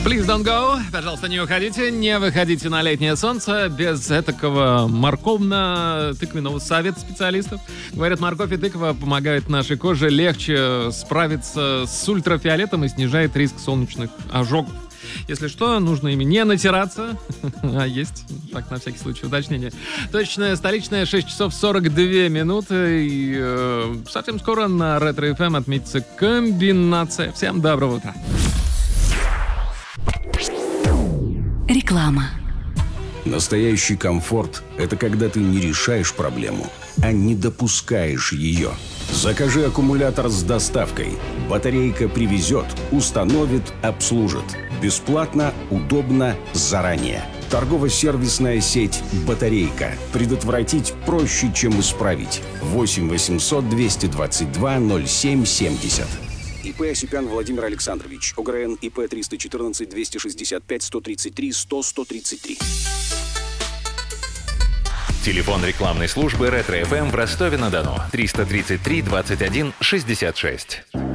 Please don't go. Пожалуйста, не уходите. Не выходите на летнее солнце без этакого морковно-тыквенного совета специалистов. Говорят, морковь и тыква помогают нашей коже легче справиться с ультрафиолетом и снижает риск солнечных ожогов. Если что, нужно ими не натираться, а есть, так, на всякий случай, уточнение. Точное столичное 6 часов 42 минуты. И совсем скоро на Ретро FM отметится комбинация. Всем доброго утра. Реклама. Настоящий комфорт – это когда ты не решаешь проблему, а не допускаешь ее. Закажи аккумулятор с доставкой. Батарейка привезет, установит, обслужит. Бесплатно, удобно, заранее. Торгово-сервисная сеть «Батарейка». Предотвратить проще, чем исправить. 8 800 222 0770. ИП Осипян Владимир Александрович. ОГРН ИП 314 265 133 100 133. Телефон рекламной службы Ретро FM в Ростове-на-Дону. 333 21 66.